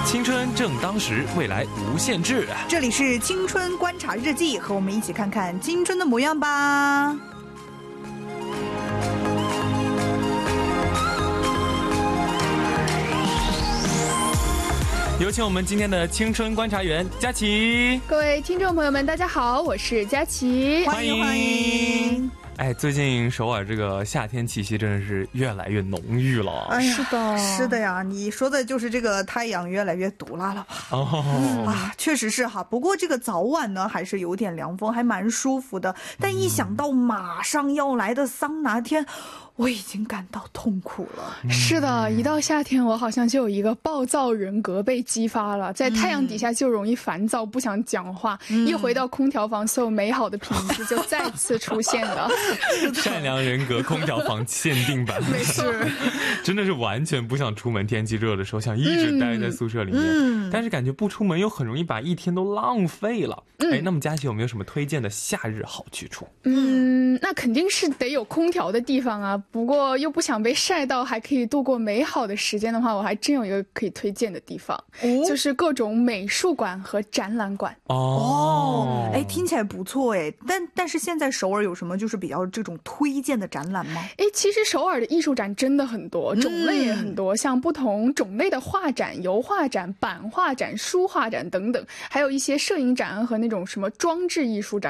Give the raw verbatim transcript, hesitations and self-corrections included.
青春正当时，未来无限制。 这里是青春观察日记，和我们一起看看青春的模样吧。 有请我们今天的青春观察员佳琪。 各位听众朋友们，大家好，我是佳琪， 欢迎欢迎。 哎，最近首尔这个夏天气息真的是越来越浓郁了。 哎呀， 是的， 是的呀，你说的就是这个太阳越来越毒辣了吧？ 哦， 啊，确实是哈。不过这个早晚呢，还是有点凉风，还蛮舒服的。但一想到马上要来的桑拿天，我已经感到痛苦了。 是的，一到夏天，我好像就有一个暴躁人格被激发了，在太阳底下就容易烦躁，不想讲话。嗯、一回到空调房，所有美好的品质就再次出现了。 善良人格空调房限定版， 没错， 真的是完全不想出门。天气热的时候，想一直待在宿舍里面，嗯、但是感觉不出门又很容易把一天都浪费了。嗯、哎，那么佳琪有没有什么推荐的夏日好去处？ 嗯，那肯定是得有空调的地方啊。不过又不想被晒到，还可以度过美好的时间的话，我还真有一个可以推荐的地方，哦、就是各种美术馆和展览馆。 哦，哎，听起来不错哎。但但是现在首尔有什么就是比较这种推荐的展览吗？ 哎，其实首尔的艺术展真的很多，种类也很多，嗯、像不同种类的画展、油画展、版画展、书画展等等，还有一些摄影展和那种什么装置艺术展。